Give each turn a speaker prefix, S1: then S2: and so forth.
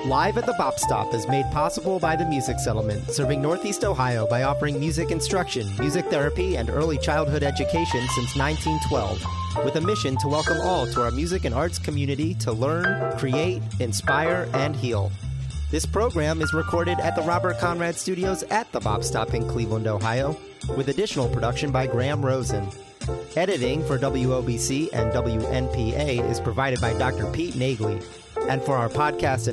S1: Live at the Bop Stop is made possible by the Music Settlement, serving Northeast Ohio by offering music instruction, music therapy, and early childhood education since 1912, with a mission to welcome all to our music and arts community to learn, create, inspire, and heal. This program is recorded at the Robert Conrad Studios at the Bop Stop in Cleveland, Ohio, with additional production by Graham Rosen. Editing for WOBC and WNPA is provided by Dr. Pete Nagley. And for our podcast